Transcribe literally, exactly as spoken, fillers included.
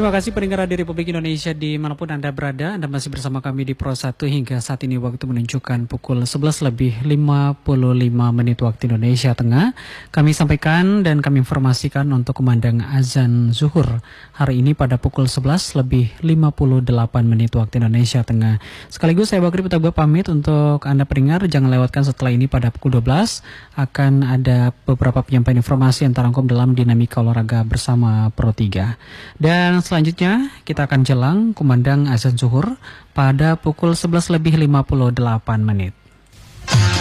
Terima kasih pendengar di Republik Indonesia dimanapun Anda berada. Anda masih bersama kami di Pro satu hingga saat ini waktu menunjukkan pukul sebelas lebih lima puluh lima menit waktu Indonesia Tengah. Kami sampaikan dan kami informasikan untuk kumandang azan zuhur hari ini pada pukul sebelas lebih lima puluh delapan menit waktu Indonesia Tengah. Sekaligus saya Bakri Putaba pamit untuk Anda pendengar. Jangan lewatkan setelah ini pada pukul dua belas akan ada beberapa penyampaian informasi yang terangkum dalam dinamika olahraga bersama Pro tiga. Dan selanjutnya kita akan jelang kumandang azan zuhur pada pukul sebelas lebih lima puluh delapan menit.